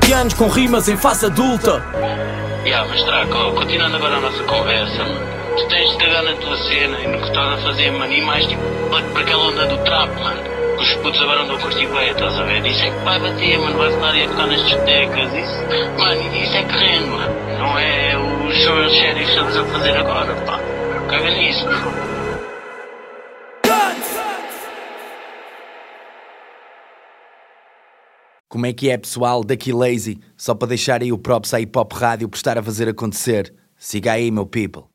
20 anos com rimas em face adulta. Mas Traco, continuando agora a nossa conversa, mano. Tu tens de cagar na tua cena e no que estás a fazer, mano, e mais tipo, para aquela onda do trap, mano. Que os putos agora andam a curtir bué, estás a ver? Isso é que vai bater, mano, vai rolar e a tocar nas discotecas, isso, mano, isso é que rende, mano. Não é os sons sheriffs que estamos a fazer agora, pá. Caga nisso, mano. Como é que é, pessoal? Daqui Lazy, só para deixar aí o props à Hip Hop Rádio por estar a fazer acontecer. Siga aí, meu people.